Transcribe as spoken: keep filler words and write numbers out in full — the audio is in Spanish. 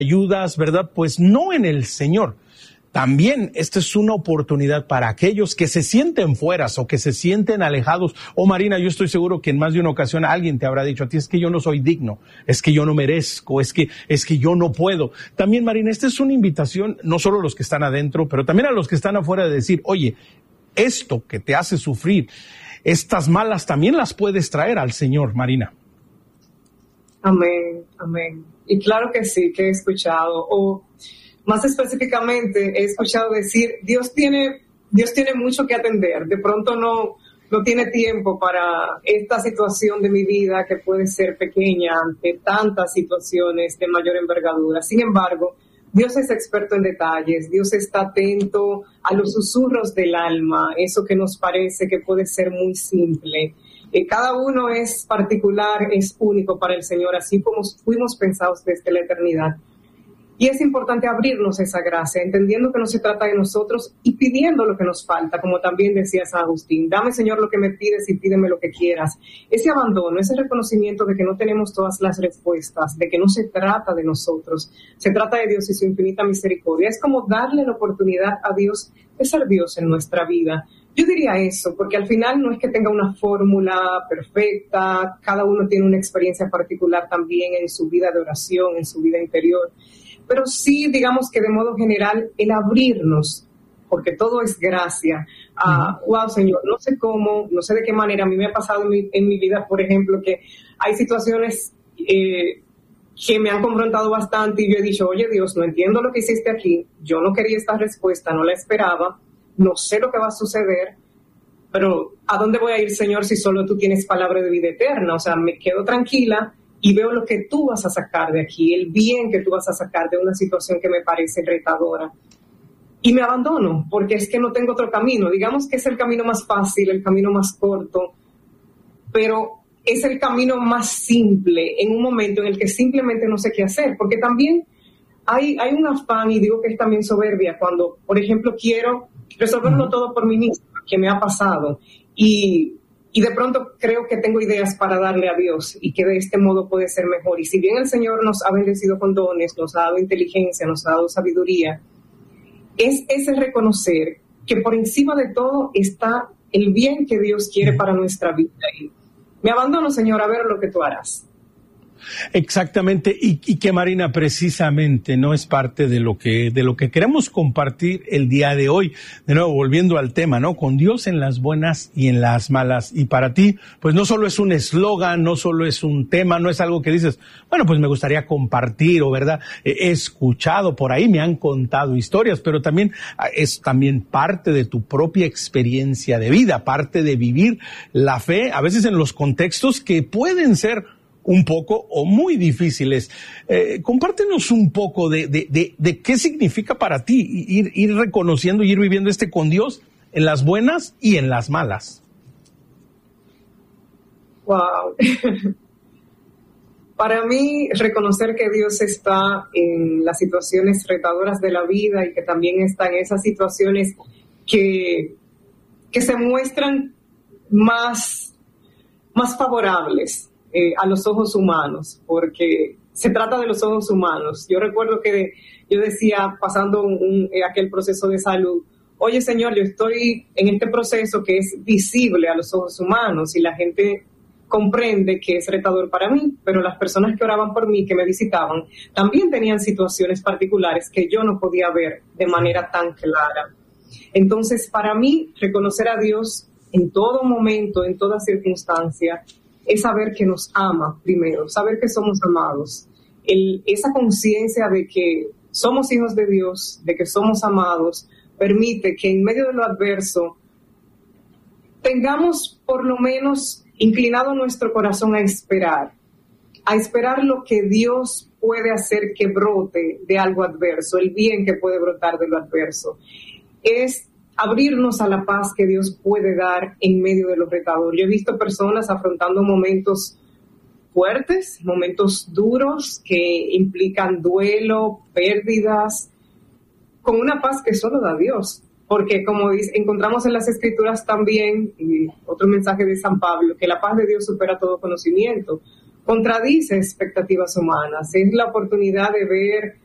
ayudas, ¿verdad? Pues no en el Señor. También esta es una oportunidad para aquellos que se sienten fueras o que se sienten alejados. Oh, Marina, yo estoy seguro que en más de una ocasión alguien te habrá dicho a ti, es que yo no soy digno, es que yo no merezco, es que, es que yo no puedo. También, Marina, esta es una invitación, no solo a los que están adentro, pero también a los que están afuera, de decir, oye, esto que te hace sufrir, estas malas también las puedes traer al Señor, Marina. Amén, amén. Y claro que sí, que he escuchado, o más específicamente he escuchado decir, Dios tiene, Dios tiene mucho que atender, de pronto no, no tiene tiempo para esta situación de mi vida que puede ser pequeña ante tantas situaciones de mayor envergadura. Sin embargo, Dios es experto en detalles, Dios está atento a los susurros del alma, eso que nos parece que puede ser muy simple. Eh, cada uno es particular, es único para el Señor, así como fuimos pensados desde la eternidad. Y es importante abrirnos esa gracia, entendiendo que no se trata de nosotros y pidiendo lo que nos falta, como también decía San Agustín. Dame, Señor, lo que me pides y pídeme lo que quieras. Ese abandono, ese reconocimiento de que no tenemos todas las respuestas, de que no se trata de nosotros, se trata de Dios y su infinita misericordia. Es como darle la oportunidad a Dios de ser Dios en nuestra vida. Yo diría eso, porque al final no es que tenga una fórmula perfecta, cada uno tiene una experiencia particular también en su vida de oración, en su vida interior. Pero sí, digamos que de modo general, el abrirnos, porque todo es gracia. Ah, uh, wow, Señor, no sé cómo, no sé de qué manera. A mí me ha pasado en mi, en mi vida, por ejemplo, que hay situaciones eh, que me han confrontado bastante y yo he dicho, oye, Dios, no entiendo lo que hiciste aquí. Yo no quería esta respuesta, no la esperaba. No sé lo que va a suceder, pero ¿a dónde voy a ir, Señor, si solo tú tienes palabra de vida eterna? O sea, me quedo tranquila y veo lo que tú vas a sacar de aquí, el bien que tú vas a sacar de una situación que me parece retadora. Y me abandono, porque es que no tengo otro camino. Digamos que es el camino más fácil, el camino más corto, pero es el camino más simple en un momento en el que simplemente no sé qué hacer, porque también hay, hay un afán, y digo que es también soberbia, cuando, por ejemplo, quiero resolverlo todo por mí mismo, que me ha pasado, y... Y de pronto creo que tengo ideas para darle a Dios y que de este modo puede ser mejor. Y si bien el Señor nos ha bendecido con dones, nos ha dado inteligencia, nos ha dado sabiduría, es ese reconocer que por encima de todo está el bien que Dios quiere para nuestra vida. Y me abandono, Señor, a ver lo que tú harás. Exactamente, y, y que Marina precisamente no es parte de lo que de lo que queremos compartir el día de hoy. De nuevo, volviendo al tema, ¿no? Con Dios en las buenas y en las malas. Y para ti, pues no solo es un eslogan, no solo es un tema, no es algo que dices, bueno, pues me gustaría compartir, o verdad, he escuchado por ahí, me han contado historias, pero también es también parte de tu propia experiencia de vida, parte de vivir la fe, a veces en los contextos que pueden ser un poco o muy difíciles. Eh, compártenos un poco de, de, de, de qué significa para ti ir, ir reconociendo y ir viviendo este con Dios en las buenas y en las malas. Wow. Para mí, reconocer que Dios está en las situaciones retadoras de la vida y que también está en esas situaciones que, que se muestran más, más favorables Eh, a los ojos humanos, porque se trata de los ojos humanos. Yo recuerdo que yo decía, pasando un, un, aquel proceso de salud, oye, Señor, yo estoy en este proceso que es visible a los ojos humanos y la gente comprende que es retador para mí, pero las personas que oraban por mí, que me visitaban, también tenían situaciones particulares que yo no podía ver de manera tan clara. Entonces, para mí, reconocer a Dios en todo momento, en toda circunstancia, es saber que nos ama primero, saber que somos amados. El, esa conciencia de que somos hijos de Dios, de que somos amados, permite que en medio de lo adverso tengamos por lo menos inclinado nuestro corazón a esperar, a esperar lo que Dios puede hacer que brote de algo adverso, el bien que puede brotar de lo adverso. Es abrirnos a la paz que Dios puede dar en medio de lo retador. Yo he visto personas afrontando momentos fuertes, momentos duros que implican duelo, pérdidas, con una paz que solo da Dios. Porque como dice, encontramos en las Escrituras también, y otro mensaje de San Pablo, que la paz de Dios supera todo conocimiento. Contradice expectativas humanas. Es la oportunidad de ver